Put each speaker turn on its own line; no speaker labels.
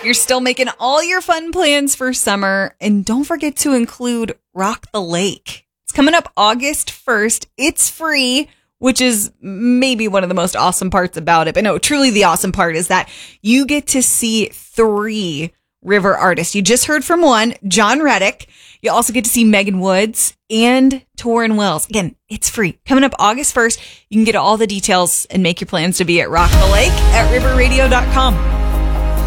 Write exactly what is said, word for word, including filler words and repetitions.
You're still making all your fun plans for summer. And don't forget to include Rock the Lake. It's coming up August first. It's free, which is maybe one of the most awesome parts about it. But no, truly the awesome part is that you get to see three river artists. You just heard from one, John Reddick. You also get to see Megan Woods and Torrin Wells. Again, it's free. Coming up August first. You can get all the details and make your plans to be at Rock the Lake at river radio dot com.